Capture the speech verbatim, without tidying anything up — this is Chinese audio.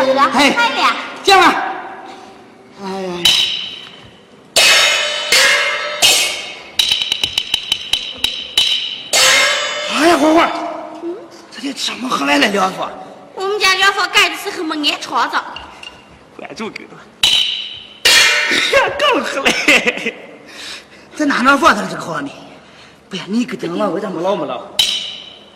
哥， 哎， 来了， 进来。哎呀，哎呀，花花，嗯，这里怎么回来了两说？ 我们家两房盖的时候没安窗子， 关注给他，更黑嘞。在哪能放他这个房呢？不呀，你个顶了，我咋没老没老？